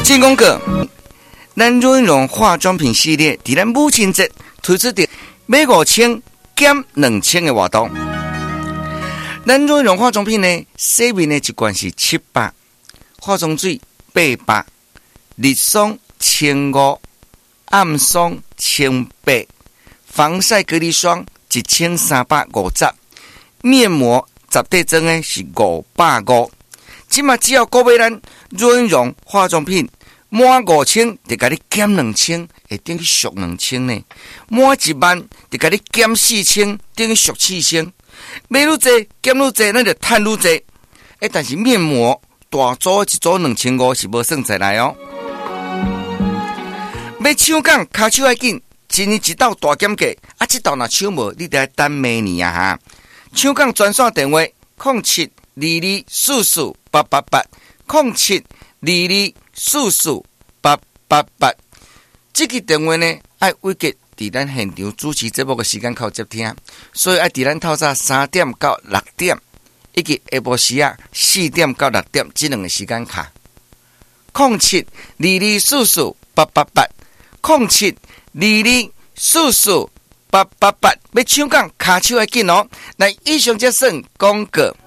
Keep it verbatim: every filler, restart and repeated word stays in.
进广告，咱润荣化妆品系列伫咱母亲节推出的买五千减两千的活动。咱润荣化妆品呢，洗面的一罐是七百，化妆水八百，日霜千五，暗霜千八，防晒隔离霜一千三百五十，面膜十块装的是五百五。即嘛只要购买咱润荣化妆品满五千，就甲你减两千，会等于俗两千呢。满一万就甲你减四千，等于俗四千。买愈济减愈济，咱就赚愈济。诶，但是面膜大组一组两千五是无算在内哦。要抢讲，骹手要紧，今年一道大减价，啊，这道若抢无，你得等明年啊哈。抢讲专线电话：零七二二四四八八八，零七二二四四八八八。这个电话呢，爱委结伫咱现场主持节目的时间靠接听，所以爱伫咱透早三点到六点，以及下晡时啊四点到六点这两个时间卡。零七二二四四八八八，零七二二四四八八八，要抢讲卡手要紧哦。来，以上这算广告。